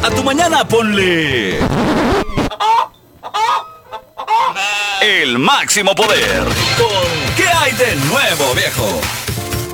A tu mañana ponle el máximo poder. Con ¿Qué hay de nuevo, viejo?